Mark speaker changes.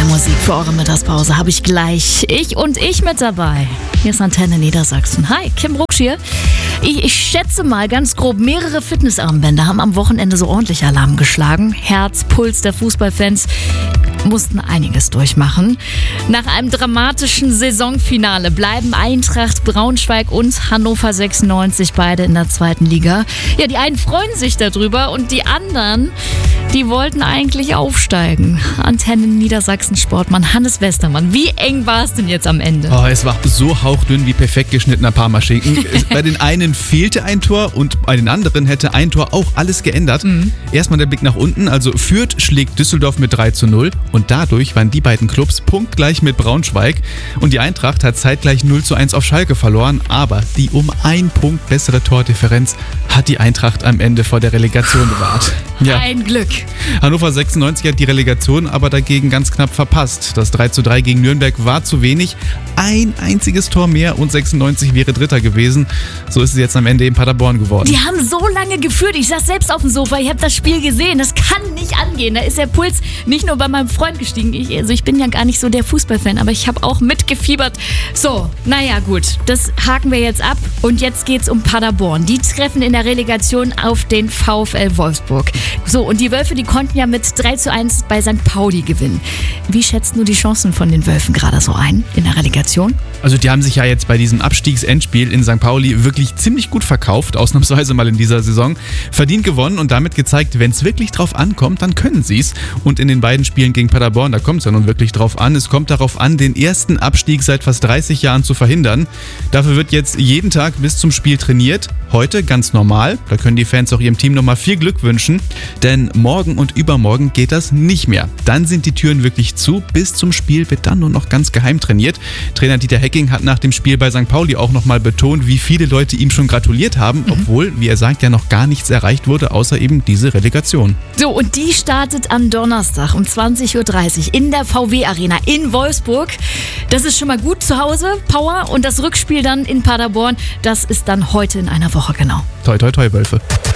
Speaker 1: Musik für eure Mittagspause habe ich gleich. Ich mit dabei. Hier ist Antenne Niedersachsen. Hi, Kim Rucksch hier. Ich schätze mal ganz grob, mehrere Fitnessarmbänder haben am Wochenende so ordentlich Alarm geschlagen. Herz, Puls der Fußballfans mussten einiges durchmachen. Nach einem dramatischen Saisonfinale bleiben Eintracht Braunschweig und Hannover 96 beide in der zweiten Liga. Ja, die einen freuen sich darüber und die anderen, die wollten eigentlich aufsteigen. Antenne Niedersachsen Sportmann Hannes Westermann. Wie eng war es denn jetzt am Ende?
Speaker 2: Oh, es war so hauchdünn wie perfekt geschnittener Parmaschinken. Bei den einen fehlte ein Tor und bei den anderen hätte ein Tor auch alles geändert. Erstmal der Blick nach unten. Also Fürth schlägt Düsseldorf mit 3:0 und dadurch waren die beiden Clubs punktgleich mit Braunschweig. Und die Eintracht hat zeitgleich 0:1 auf Schalke verloren. Aber die um 1 Punkt bessere Tordifferenz hat die Eintracht am Ende vor der Relegation bewahrt. Ja.
Speaker 1: Ein Glück.
Speaker 2: Hannover 96 hat die Relegation aber dagegen ganz knapp verpasst. Das 3:3 gegen Nürnberg war zu wenig. Ein einziges Tor mehr und 96 wäre Dritter gewesen. So ist es jetzt am Ende in Paderborn geworden.
Speaker 1: Die haben so lange geführt. Ich saß selbst auf dem Sofa. Ich habe das Spiel gesehen. Das kann nicht angehen. Da ist der Puls nicht nur bei meinem Freund gestiegen. Ich bin ja gar nicht so der Fußballfan, aber ich habe auch mitgefiebert. So, naja gut. Das haken wir jetzt ab. Und jetzt geht's um Paderborn. Die treffen in der Relegation auf den VfL Wolfsburg. So, und die Wölfe, die konnten ja mit 3:1 bei St. Pauli gewinnen. Wie schätzt du die Chancen von den Wölfen gerade so ein in der Relegation?
Speaker 2: Also die haben sich ja jetzt bei diesem Abstiegsendspiel in St. Pauli wirklich ziemlich gut verkauft, ausnahmsweise mal in dieser Saison. Verdient gewonnen und damit gezeigt, wenn es wirklich drauf ankommt, dann können sie es. Und in den beiden Spielen gegen Paderborn, da kommt es ja nun wirklich drauf an. Es kommt darauf an, den ersten Abstieg seit fast 30 Jahren zu verhindern. Dafür wird jetzt jeden Tag bis zum Spiel trainiert. Heute ganz normal. Da können die Fans auch ihrem Team nochmal viel Glück wünschen. Denn morgen und übermorgen geht das nicht mehr. Dann sind die Türen wirklich zu. Bis zum Spiel wird dann nur noch ganz geheim trainiert. Trainer Dieter Hecking hat nach dem Spiel bei St. Pauli auch nochmal betont, wie viele Leute ihm schon gratuliert haben, obwohl, wie er sagt, ja noch gar nichts erreicht wurde, außer eben diese Relegation.
Speaker 1: So, und die startet am Donnerstag um 20:30 Uhr in der VW Arena in Wolfsburg. Das ist schon mal gut zu Hause, Power. Und das Rückspiel dann in Paderborn, das ist dann heute in einer Woche genau.
Speaker 2: Toi, toi, toi, Wölfe.